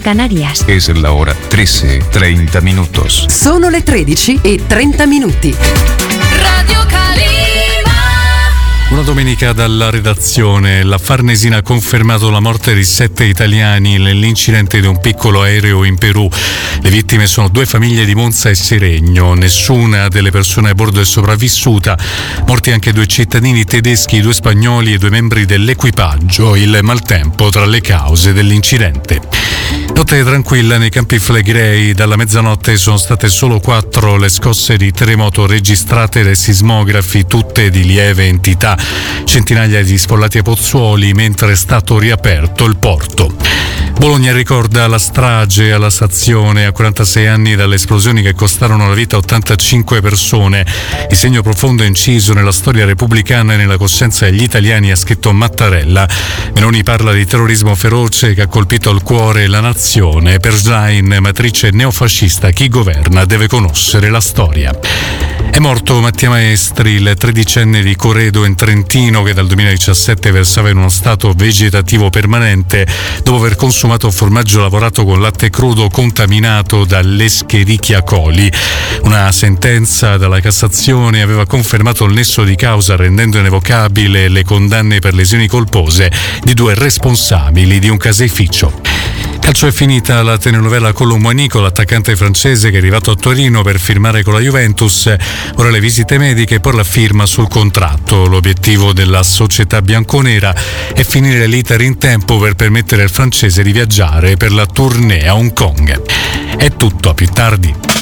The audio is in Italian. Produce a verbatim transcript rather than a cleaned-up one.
Canarias. Es la hora trece y treinta minutos. Sono le tredici e trenta minuti. Radio Calima. Una domenica dalla redazione. La Farnesina ha confermato la morte di sette italiani nell'incidente di un piccolo aereo in Perù. Le vittime sono due famiglie di Monza e Seregno. Nessuna delle persone a bordo è sopravvissuta. Morti anche due cittadini tedeschi, due spagnoli e due membri dell'equipaggio. Il maltempo tra le cause dell'incidente. Notte tranquilla nei Campi Flegrei. Dalla mezzanotte sono state solo quattro le scosse di terremoto registrate dai sismografi, tutte di lieve entità. Centinaia di sfollati a Pozzuoli mentre è stato riaperto il porto. Bologna ricorda la strage alla stazione a quarantasei anni dalle esplosioni che costarono la vita a ottantacinque persone. Il segno profondo è inciso nella storia repubblicana e nella coscienza degli italiani, ha scritto Mattarella. Meloni parla di terrorismo feroce che ha colpito il cuore e la nazione. Per Schlein, matrice neofascista, chi governa deve conoscere la storia. È morto Mattia Maestri, il tredicenne di Coredo in Trentino che dal duemiladiciassette versava in uno stato vegetativo permanente dopo aver consumato formaggio lavorato con latte crudo contaminato dall'Escherichia coli. Una sentenza dalla Cassazione aveva confermato il nesso di causa, rendendo irrevocabile le condanne per lesioni colpose di due responsabili di un caseificio. Calcio è finita la telenovela Colomboanico, l'attaccante francese che è arrivato a Torino per firmare con la Juventus. Ora le visite mediche e poi la firma sul contratto. L'obiettivo della società bianconera è finire l'iter in tempo per permettere al francese di viaggiare per la tournée a Hong Kong. È tutto, a più tardi.